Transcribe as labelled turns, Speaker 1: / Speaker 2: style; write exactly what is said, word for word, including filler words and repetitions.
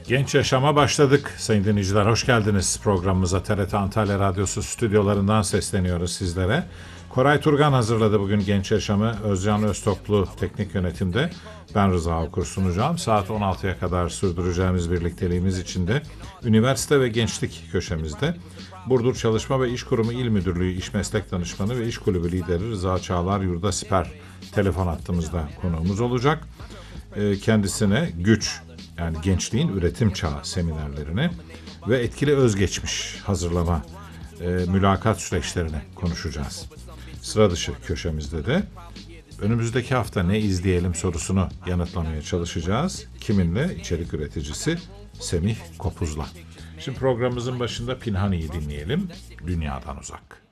Speaker 1: Genç Yaşam'a başladık. Sayın dinleyiciler hoş geldiniz programımıza. T R T Antalya Radyosu stüdyolarından sesleniyoruz sizlere. Koray Turgan hazırladı bugün Genç Yaşam'ı. Özcan Öztoplu teknik yönetimde. Ben Rıza Okur sunacağım. Saat on altıya kadar sürdüreceğimiz birlikteliğimiz içinde üniversite ve gençlik köşemizde Burdur Çalışma ve İş Kurumu İl Müdürlüğü İş Meslek Danışmanı ve İş Kulübü Lideri Rıza Çağlar Yurdasiper telefon hattımızda konuğumuz olacak. Kendisine güç, yani gençliğin üretim çağı seminerlerini ve etkili özgeçmiş hazırlama e, mülakat süreçlerini konuşacağız. Sıra dışı köşemizde de önümüzdeki hafta ne izleyelim sorusunu yanıtlamaya çalışacağız. Kiminle? İçerik üreticisi Semih Kopuz'la. Şimdi programımızın başında Pinhani'yi dinleyelim. Dünyadan Uzak.